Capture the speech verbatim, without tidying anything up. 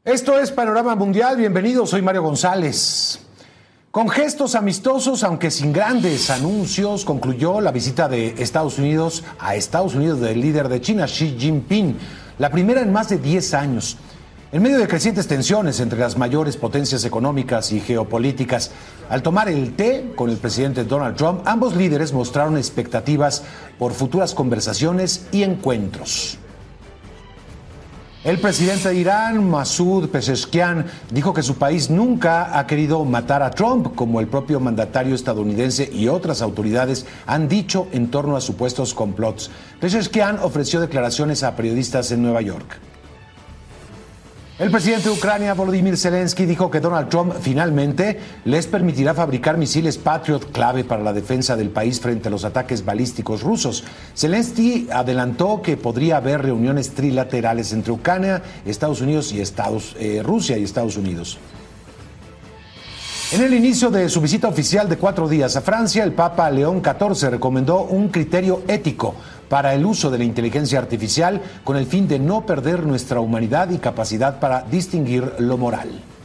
Esto es Panorama Mundial, bienvenido, soy Mario González. Con gestos amistosos, aunque sin grandes anuncios, concluyó la visita de Estados Unidos a Estados Unidos del líder de China, Xi Jinping, la primera en más de diez años. En medio de crecientes tensiones entre las mayores potencias económicas y geopolíticas, al tomar el té con el presidente Donald Trump, ambos líderes mostraron expectativas por futuras conversaciones y encuentros. El presidente de Irán, Masoud Pezeshkian, dijo que su país nunca ha querido matar a Trump, como el propio mandatario estadounidense y otras autoridades han dicho en torno a supuestos complots. Pezeshkian ofreció declaraciones a periodistas en Nueva York. El presidente de Ucrania, Volodymyr Zelensky, dijo que Donald Trump finalmente les permitirá fabricar misiles Patriot clave para la defensa del país frente a los ataques balísticos rusos. Zelensky adelantó que podría haber reuniones trilaterales entre Ucrania, Estados Unidos y Estados, eh, Rusia y Estados Unidos. En el inicio de su visita oficial de cuatro días a Francia, el Papa León catorce recomendó un criterio ético para el uso de la inteligencia artificial con el fin de no perder nuestra humanidad y capacidad para distinguir lo moral.